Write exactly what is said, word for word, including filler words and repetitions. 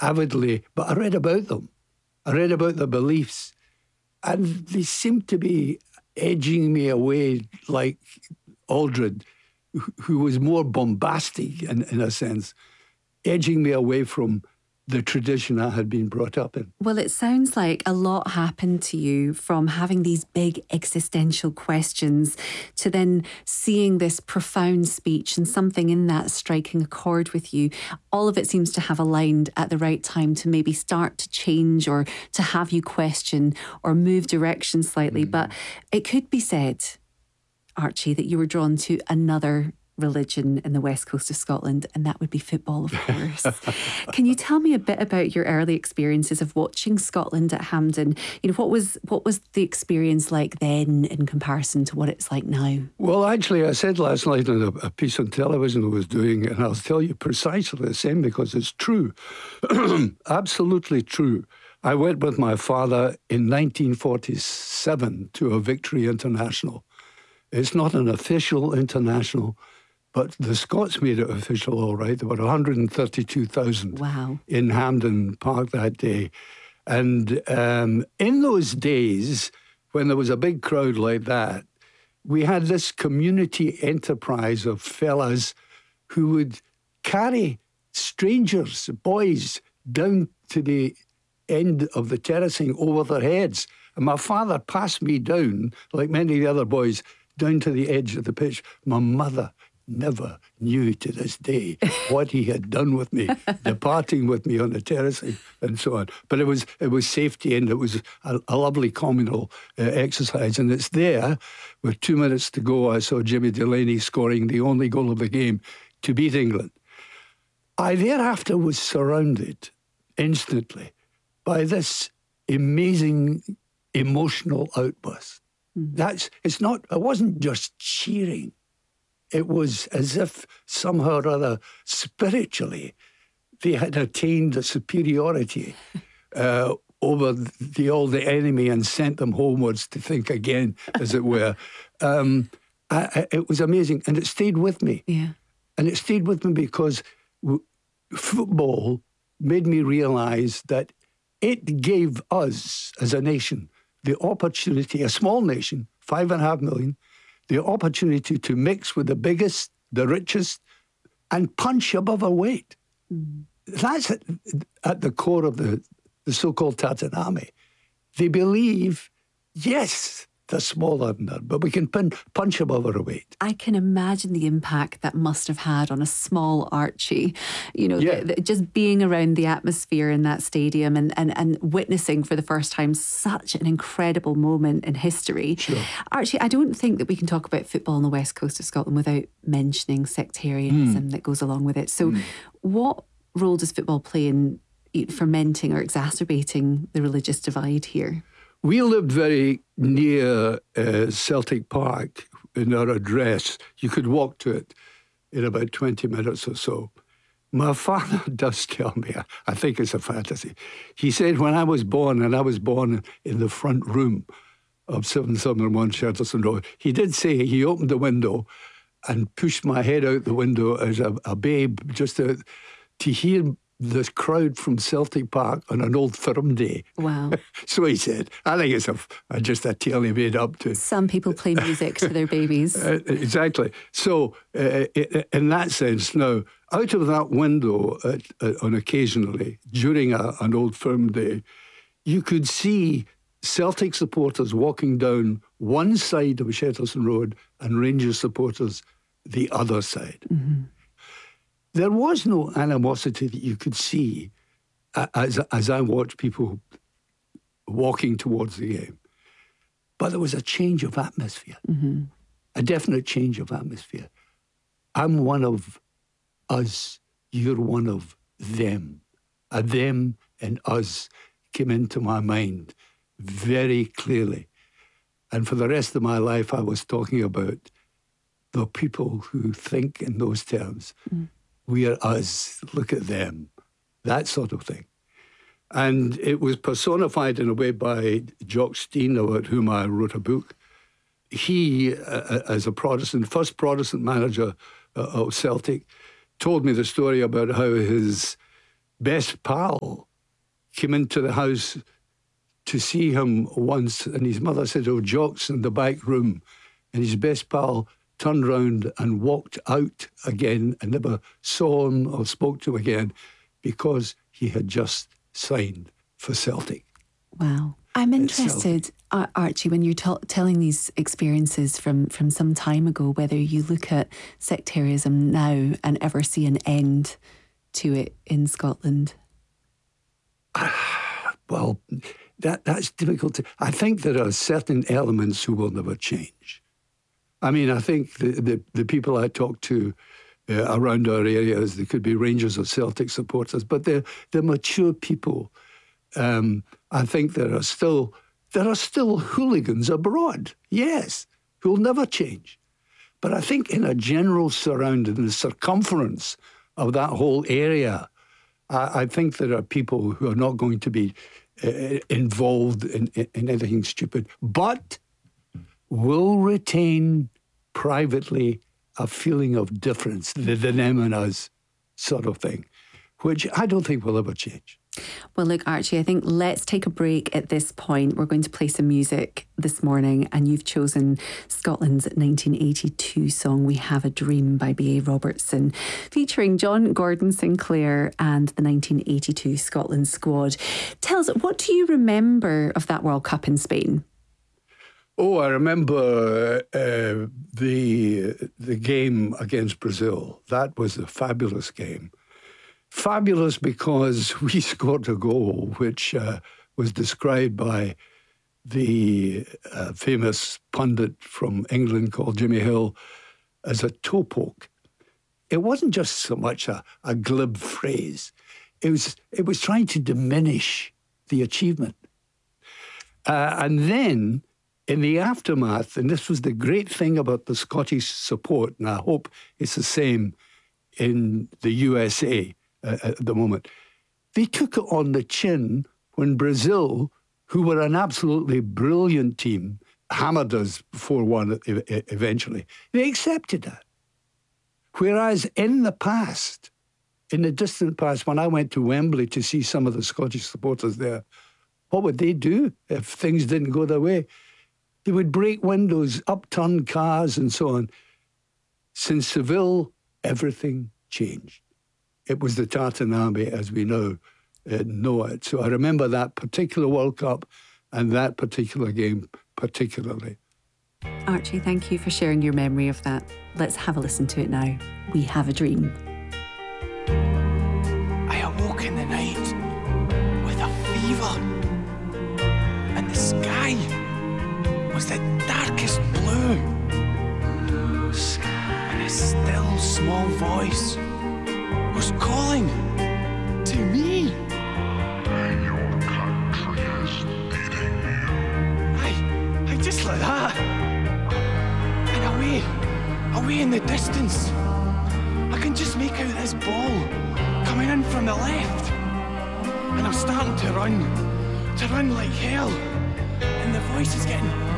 avidly, but I read about them. I read about their beliefs, and they seemed to be edging me away like Aldred, who was more bombastic in, in a sense, edging me away from the tradition I had been brought up in. Well, it sounds like a lot happened to you from having these big existential questions to then seeing this profound speech and something in that striking a chord with you. All of it seems to have aligned at the right time to maybe start to change or to have you question or move direction slightly. Mm. But it could be said, Archie, that you were drawn to another religion in the west coast of Scotland, and that would be football, of course. Can you tell me a bit about your early experiences of watching Scotland at Hampden? You know, what was what was the experience like then in comparison to what it's like now? Well, actually, I said last night in a, a piece on television I was doing, and I'll tell you precisely the same because it's true. Absolutely true. I went with my father in nineteen forty-seven to a Victory International. It's not an official international, but the Scots made it official, all right. There were one hundred thirty-two thousand wow. in Hampden Park that day. And um, in those days, when there was a big crowd like that, we had this community enterprise of fellas who would carry strangers, boys, down to the end of the terracing over their heads. And my father passed me down, like many of the other boys, down to the edge of the pitch. My mother never knew to this day what he had done with me, departing with me on the terracing and so on. But it was it was safety, and it was a, a lovely communal uh, exercise. And it's there, with two minutes to go, I saw Jimmy Delaney scoring the only goal of the game to beat England. I thereafter was surrounded instantly by this amazing emotional outburst. Mm. That's it's not. It wasn't just cheering. It was as if somehow or other, spiritually, they had attained a superiority uh, over the old enemy and sent them homewards to think again, as it were. Um, I, I, it was amazing, and it stayed with me. Yeah. And it stayed with me because w- football made me realise that it gave us, as a nation, the opportunity, a small nation, five and a half million, the opportunity to mix with the biggest, the richest, and punch above our weight. Mm. That's at, at the core of the, the so-called Tartan Army. They believe, yes, they're smaller than that, but we can pun- punch above our weight. I can imagine the impact that must have had on a small Archie. You know, yeah. the, the, just being around the atmosphere in that stadium and, and, and witnessing for the first time such an incredible moment in history. Sure. Archie, I don't think that we can talk about football on the west coast of Scotland without mentioning sectarianism mm. that goes along with it. So mm. what role does football play in fermenting or exacerbating the religious divide here? We lived very near uh, Celtic Park in our address. You could walk to it in about twenty minutes or so. My father does tell me, I think it's a fantasy. He said when I was born, and I was born in the front room of seven seven one Shettleston Road, he did say he opened the window and pushed my head out the window as a, a babe just to, to hear the crowd from Celtic Park on an old firm day. Wow. So he said. I think it's a, a, just a tale he made up to. Some people play music to their babies. Uh, exactly. So uh, in that sense, now, out of that window at, uh, on occasionally, during a, an old firm day, you could see Celtic supporters walking down one side of Shettleston Road and Rangers supporters the other side. Mm-hmm. There was no animosity that you could see as, as I watched people walking towards the game. But there was a change of atmosphere, mm-hmm. a definite change of atmosphere. I'm one of us, you're one of them. A them and us came into my mind very clearly. And for the rest of my life, I was talking about the people who think in those terms. Mm. We are us, look at them, that sort of thing. And it was personified in a way by Jock Stein, about whom I wrote a book. He, uh, as a Protestant, first Protestant manager uh, of Celtic, told me the story about how his best pal came into the house to see him once, and his mother said, "Oh, Jock's in the back room." And his best pal turned round and walked out again and never saw him or spoke to him again because he had just signed for Celtic. Wow. I'm interested, uh, Archie, when you're t- telling these experiences from, from some time ago, whether you look at sectarianism now and ever see an end to it in Scotland. Well, that that's difficult to... I think there are certain elements who will never change. I mean, I think the, the, the people I talk to uh, around our areas, they could be Rangers or Celtic supporters, but they're, they're mature people. Um, I think there are still there are still hooligans abroad, yes, who will never change. But I think in a general surrounding, the circumference of that whole area, I, I think there are people who are not going to be uh, involved in, in, in anything stupid, but will retain privately a feeling of difference, the them and us sort of thing, which I don't think will ever change. Well, look, Archie, I think let's take a break at this point. We're going to play some music this morning, and you've chosen Scotland's nineteen eighty-two song We Have a Dream by B A Robertson, featuring John Gordon Sinclair and the nineteen eighty-two Scotland squad. Tell us, what do you remember of that World Cup in Spain? Oh, I remember uh, the the game against Brazil. That was a fabulous game. Fabulous because we scored a goal which uh, was described by the uh, famous pundit from England called Jimmy Hill as a toe poke. It wasn't just so much a, a glib phrase. It was, it was trying to diminish the achievement. Uh, and then in the aftermath, and this was the great thing about the Scottish support, and I hope it's the same in the U S A, Uh, at the moment, they took it on the chin when Brazil, who were an absolutely brilliant team, hammered us four one eventually. They accepted that. Whereas in the past, in the distant past, when I went to Wembley to see some of the Scottish supporters there, what would they do if things didn't go their way? They would break windows, upturn cars and so on. Since Seville, everything changed. It was the Tartan Army as we know, uh, know it. So I remember that particular World Cup and that particular game particularly. Archie, thank you for sharing your memory of that. Let's have a listen to it now. We Have a Dream. I awoke in the night with a fever, and the sky was the darkest blue, and a still small voice was calling to me. And your country is needing you. Aye, aye, just like that. And away, away in the distance, I can just make out this ball coming in from the left. And I'm starting to run, to run like hell. And the voice is getting